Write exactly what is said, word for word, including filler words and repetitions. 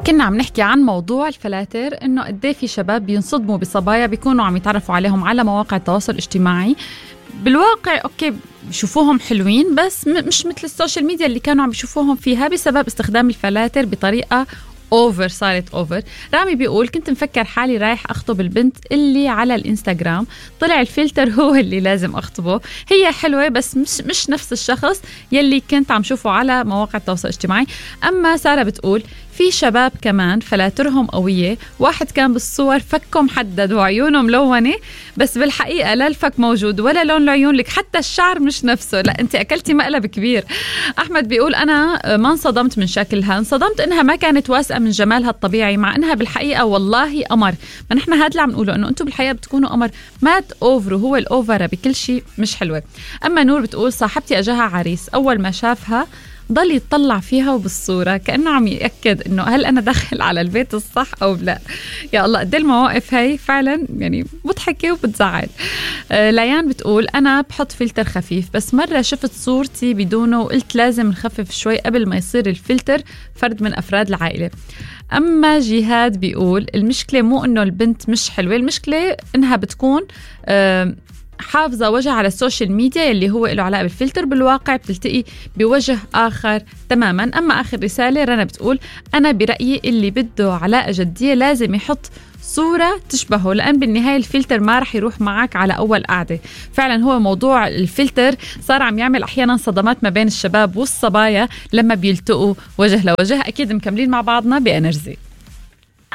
كنا عم نحكي عن موضوع الفلاتر، انه قديه في شباب بينصدموا بصبايا بيكونوا عم يتعرفوا عليهم على مواقع التواصل الاجتماعي. بالواقع اوكي بشوفوهم حلوين، بس م- مش مثل السوشيال ميديا اللي كانوا عم يشوفوهم فيها، بسبب استخدام الفلاتر بطريقة اوفر. صارت اوفر. رامي بيقول كنت مفكر حالي رايح اخطب البنت اللي على الانستغرام، طلع الفلتر هو اللي لازم اخطبه. هي حلوة بس مش مش نفس الشخص يلي كنت عم شوفه على مواقع التواصل الاجتماعي. اما سارة بتقول في شباب كمان فلاترهم قوية، واحد كان بالصور فكه محدد وعيونه ملونة، بس بالحقيقة لا الفك موجود ولا لون العيون، لك حتى الشعر مش نفسه. لا انت اكلتي مقلب كبير. احمد بيقول انا ما انصدمت من شكلها، انصدمت انها ما كانت واثقة من جمالها الطبيعي، مع انها بالحقيقة والله قمر. ما نحن هاد اللي عم نقوله، انه انتم بالحقيقة بتكونوا قمر، ما تأوفروا، هو الأوفر بكل شيء مش حلوة. اما نور بتقول صاحبتي اجاها عريس، اول ما شافها ضل يتطلع فيها وبالصورة كأنه عم يأكد إنه هل أنا داخل على البيت الصح أو لا. يا الله قد المواقف هاي فعلا يعني مضحكة وبتزعل. آه ليان بتقول أنا بحط فلتر خفيف، بس مرة شفت صورتي بدونه وقلت لازم نخفف شوي قبل ما يصير الفلتر فرد من أفراد العائلة. أما جهاد بيقول المشكلة مو إنه البنت مش حلوة، المشكلة إنها بتكون آه حافظة وجه على السوشيال ميديا اللي هو له علاقة بالفلتر، بالواقع بتلتقي بوجه آخر تماما. أما آخر رسالة رنا بتقول أنا برأيي اللي بده علاقة جدية لازم يحط صورة تشبهه، لأن بالنهاية الفلتر ما رح يروح معك على أول قعدة. فعلا هو موضوع الفلتر صار عم يعمل أحيانا صدمات ما بين الشباب والصبايا لما بيلتقوا وجه لوجه. أكيد مكملين مع بعضنا بأنرجي.